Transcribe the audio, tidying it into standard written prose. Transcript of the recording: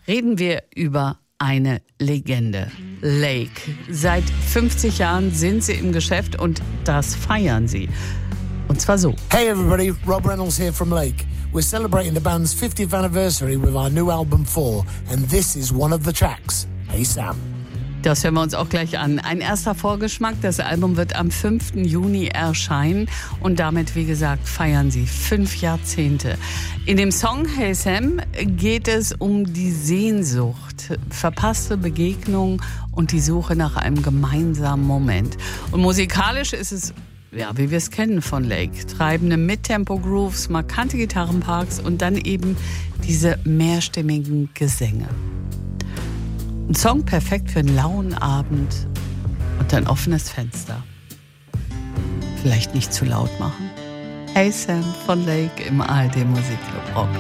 reden wir über eine Legende. Lake. Seit 50 Jahren sind sie im Geschäft und das feiern sie. Und zwar so. Hey everybody, Rob Reynolds here from Lake. We're celebrating the band's 50th anniversary with our new album 4, and this is one of the tracks. Hey Sam. Das hören wir uns auch gleich an. Ein erster Vorgeschmack. Das Album wird am 5. Juni erscheinen. Und damit, wie gesagt, feiern sie 5 Jahrzehnte. In dem Song Hey Sam geht es um die Sehnsucht, verpasste Begegnung und die Suche nach einem gemeinsamen Moment. Und musikalisch ist es, ja, wie wir es kennen von Lake. Treibende Mittempo-Grooves, markante Gitarrenparks und dann eben diese mehrstimmigen Gesänge. Ein Song perfekt für einen lauen Abend und ein offenes Fenster. Vielleicht nicht zu laut machen. Hey Sam von Lake im ARD Musikclub Rock.